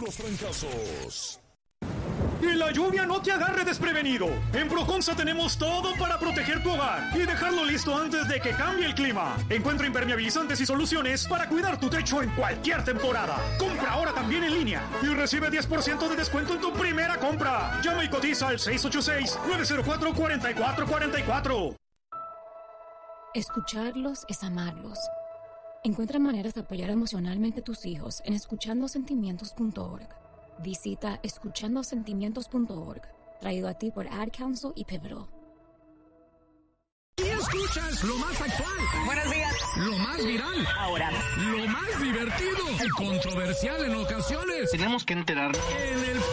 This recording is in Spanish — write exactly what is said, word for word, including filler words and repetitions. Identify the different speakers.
Speaker 1: los trancazos.
Speaker 2: Y la lluvia no te agarre desprevenido. En Proconsa tenemos todo para proteger tu hogar y dejarlo listo antes de que cambie el clima. Encuentra impermeabilizantes y soluciones para cuidar tu techo en cualquier temporada. Compra ahora también en línea y recibe diez por ciento de descuento en tu primera compra. Llama y cotiza al seis ocho seis, nueve cero cuatro, cuatro cuatro cuatro cuatro.
Speaker 3: Escucharlos es amarlos. Encuentra maneras de apoyar emocionalmente a tus hijos en escuchando sentimientos punto org. Visita escuchando sentimientos punto org, traído a ti por Ad Council y Pivotal.
Speaker 4: Y escuchas lo más actual.
Speaker 5: Buenos días.
Speaker 4: Lo más viral.
Speaker 5: Ahora.
Speaker 4: Lo más divertido y controversial en ocasiones.
Speaker 5: Tenemos que enterarnos.
Speaker 4: En el